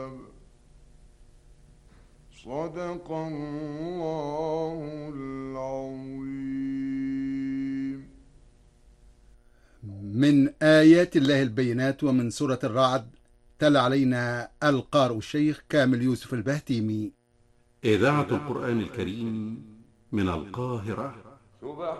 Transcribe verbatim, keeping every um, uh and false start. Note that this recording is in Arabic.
صدق الله العظيم. من آيات الله البينات ومن سورة الرعد. تلا علينا القارئ الشيخ كامل يوسف البهتيمي. إذاعة القرآن الكريم من القاهرة.